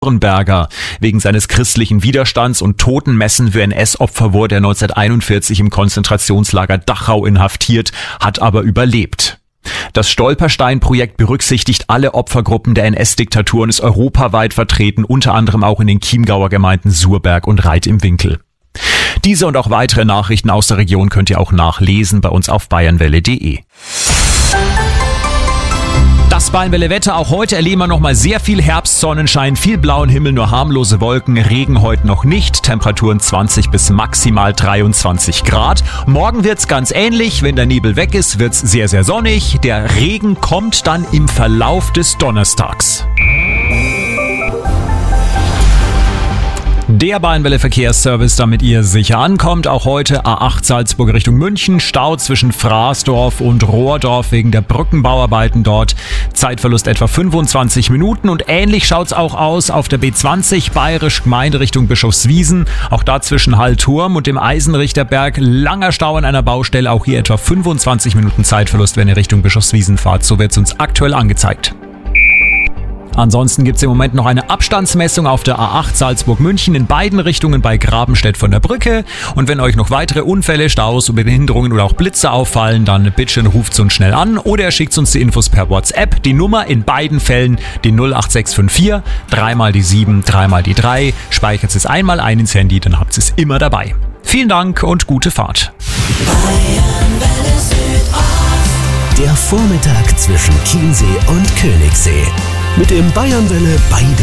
Nürnberger. Wegen seines christlichen Widerstands und Totenmessen für NS-Opfer wurde er 1941 im Konzentrationslager Dachau inhaftiert, hat aber überlebt. Das Stolperstein-Projekt berücksichtigt alle Opfergruppen der NS-Diktatur und ist europaweit vertreten, unter anderem auch in den Chiemgauer Gemeinden Surberg und Reit im Winkel. Diese und auch weitere Nachrichten aus der Region könnt ihr auch nachlesen bei uns auf bayernwelle.de. Das Bayernwelle-Wetter, auch heute erleben wir nochmal sehr viel Herbstsonnenschein, viel blauen Himmel, nur harmlose Wolken, Regen heute noch nicht, Temperaturen 20 bis maximal 23 Grad. Morgen wird's ganz ähnlich, wenn der Nebel weg ist, wird's sehr, sehr sonnig. Der Regen kommt dann im Verlauf des Donnerstags. Der Bayernwelle-Verkehrsservice, damit ihr sicher ankommt. Auch heute A8 Salzburg Richtung München. Stau zwischen Fraßdorf und Rohrdorf wegen der Brückenbauarbeiten dort. Zeitverlust etwa 25 Minuten. Und ähnlich schaut's auch aus auf der B20 Bayerisch Gemeinde Richtung Bischofswiesen. Auch da zwischen Hallturm und dem Eisenrichterberg. Langer Stau an einer Baustelle. Auch hier etwa 25 Minuten Zeitverlust, wenn ihr Richtung Bischofswiesen fahrt. So wird's uns aktuell angezeigt. Ansonsten gibt's im Moment noch eine Abstandsmessung auf der A8 Salzburg-München in beiden Richtungen bei Grabenstedt von der Brücke. Und wenn euch noch weitere Unfälle, Staus, Behinderungen oder auch Blitze auffallen, dann bitte ruft uns schnell an oder schickt uns die Infos per WhatsApp. Die Nummer in beiden Fällen, die 08654, 3 mal die 7, 3 mal die 3. Speichert es einmal ein ins Handy, dann habt ihr es immer dabei. Vielen Dank und gute Fahrt. Der Vormittag zwischen Chiemsee und Königssee. Mit dem Bayernwelle